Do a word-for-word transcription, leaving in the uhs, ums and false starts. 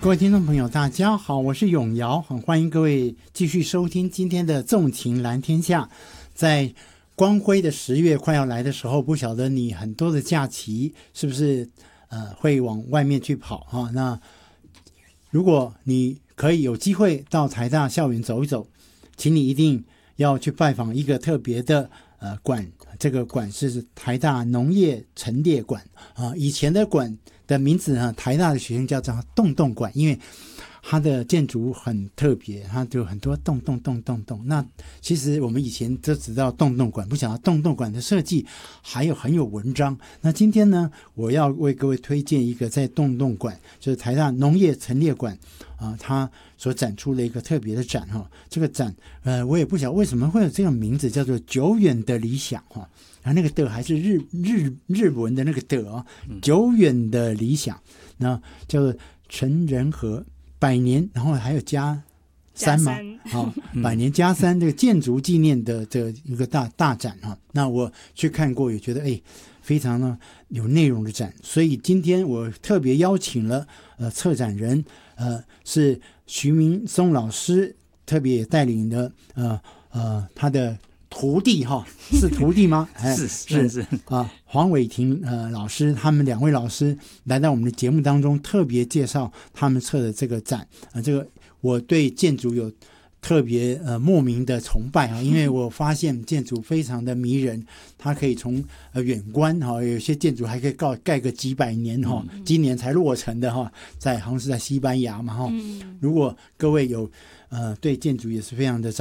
各位听众朋友大家好，我是永尧，很欢迎各位继续收听今天的纵情蓝天下。在光辉的十月快要来的时候，不晓得你很多的假期是不是呃会往外面去跑哈？那如果你可以有机会到台大校园走一走，请你一定要去拜访一个特别的呃馆，这个馆是台大农业陈列馆啊、呃。以前的馆的名字呢，台大的学生叫做洞洞馆，因为它的建筑很特别，它就很多洞洞洞洞洞。那其实我们以前都知道洞洞馆，不想到洞洞馆的设计还有很有文章。那今天呢，我要为各位推荐一个在洞洞馆，就是台大农业陈列馆啊，它所展出的一个特别的展哈。这个展呃，我也不晓得为什么会有这个名字，叫做久远的理想哈。然后那个的还是日日日文的那个的哦，久远的理想，那叫做陈仁和百年，然后还有加三嘛，好、哦，百年加三这个建筑纪念的这一个大大展哈。那我去看过，也觉得哎，非常的有内容的展，所以今天我特别邀请了呃策展人呃是徐明松老师，特别也带领的呃呃他的徒弟哈，是徒弟吗？ 是是是啊，黄伟霆呃老师，他们两位老师来到我们的节目当中，特别介绍他们策的这个展啊、呃，这个我对建筑有特别呃莫名的崇拜啊，因为我发现建筑非常的迷人，它可以从呃远观哈、哦，有些建筑还可以盖盖个几百年哈、哦嗯，今年才落成的哈、哦，在好像是在西班牙嘛哈、哦嗯，如果各位有呃对建筑也是非常的